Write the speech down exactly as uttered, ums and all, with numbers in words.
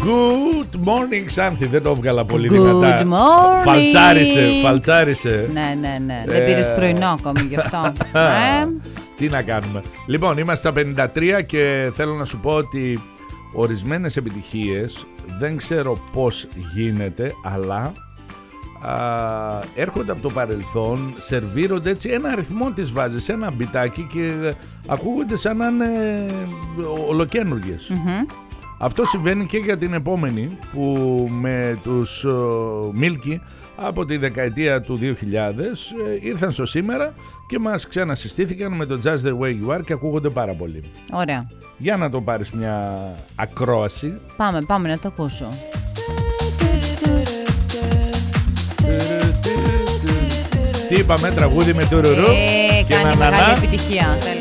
Good morning, Xanthi. Δεν το έβγαλα πολύ Good δυνατά. morning. Φαλτσάρισε, φαλτσάρισε. Ναι, ναι, ναι. Ε... Δεν πήρες πρωινό ακόμη γι' αυτό. ε? Τι να κάνουμε. Λοιπόν, είμαστε στα πενήντα τρία και θέλω να σου πω ότι ορισμένες επιτυχίες, δεν ξέρω πώς γίνεται, αλλά α, έρχονται από το παρελθόν, σερβίρονται έτσι, ένα αριθμό τις βάζεις, ένα μπιτάκι και ακούγονται σαν να είναι ολοκαίνουργιες. Mm-hmm. Αυτό συμβαίνει και για την επόμενη που με τους uh, Milky από τη δεκαετία του δύο χιλιάδες ε, ήρθαν στο σήμερα και μας ξανασυστήθηκαν με το Just the Way You Are και ακούγονται πάρα πολύ. Ωραία. Για να το πάρεις μια ακρόαση. Πάμε, πάμε να το ακούσω. Τι είπαμε, τραγούδι με τουρουρού ε, και κάνει να μεγάλη νανά. επιτυχία.